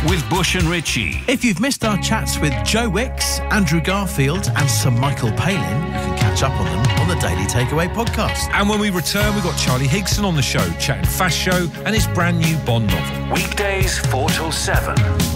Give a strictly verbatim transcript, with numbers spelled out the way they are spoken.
with Bush and Ritchie. If you've missed our chats with Joe Wicks, Andrew Garfield and Sir Michael Palin, you can catch up on them on the Daily Takeaway podcast. And when we return, we've got Charlie Higson on the show, chatting Fast Show and his brand new Bond novel. Weekdays four till seven.